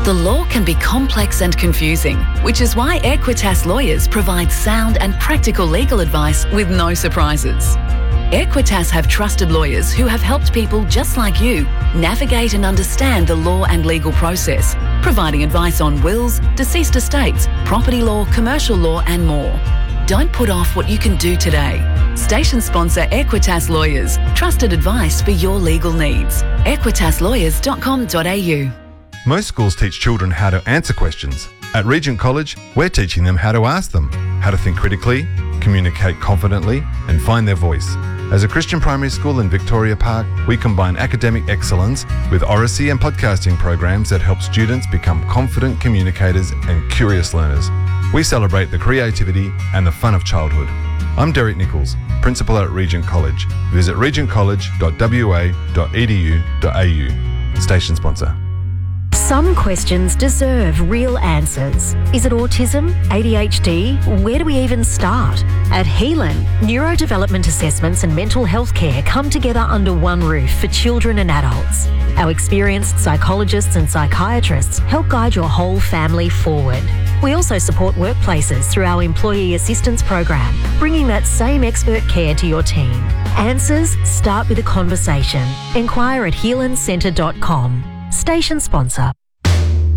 The law can be complex and confusing, which is why Equitas Lawyers provide sound and practical legal advice with no surprises. Equitas have trusted lawyers who have helped people just like you navigate and understand the law and legal process, providing advice on wills, deceased estates, property law, commercial law and more. Don't put off what you can do today. Station sponsor Equitas Lawyers. Trusted advice for your legal needs. EquitasLawyers.com.au. Most schools teach children how to answer questions. At Regent College, we're teaching them how to ask them, how to think critically, communicate confidently, and find their voice. As a Christian primary school in Victoria Park, we combine academic excellence with oracy and podcasting programs that help students become confident communicators and curious learners. We celebrate the creativity and the fun of childhood. I'm Derek Nichols, Principal at Regent College. Visit regentcollege.wa.edu.au. Station sponsor. Some questions deserve real answers. Is it autism? ADHD? Where do we even start? At Helan, neurodevelopment assessments and mental health care come together under one roof for children and adults. Our experienced psychologists and psychiatrists help guide your whole family forward. We also support workplaces through our Employee Assistance Program, bringing that same expert care to your team. Answers start with a conversation. Enquire at healandcentre.com. Station sponsor.